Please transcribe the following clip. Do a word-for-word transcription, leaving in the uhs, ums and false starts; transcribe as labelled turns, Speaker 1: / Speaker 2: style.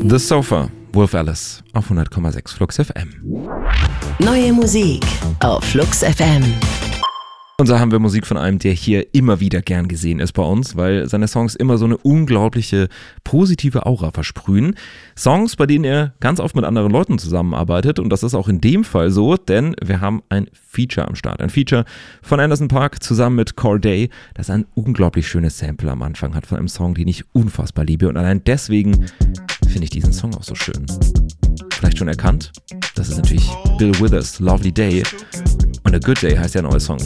Speaker 1: The Sofa, Wolf Alice auf hundert Komma sechs Flux F M.
Speaker 2: Neue Musik auf Flux F M.
Speaker 1: Und so haben wir Musik von einem, der hier immer wieder gern gesehen ist bei uns, weil seine Songs immer so eine unglaubliche positive Aura versprühen. Songs, bei denen er ganz oft mit anderen Leuten zusammenarbeitet, und das ist auch in dem Fall so, denn wir haben ein Feature am Start. Ein Feature von Anderson .Paak zusammen mit Cordae, das ein unglaublich schönes Sample am Anfang hat von einem Song, den ich unfassbar liebe, und allein deswegen finde ich diesen Song auch so schön. Vielleicht schon erkannt? Das ist natürlich Bill Withers' Lovely Day, und A Good Day heißt der neue Song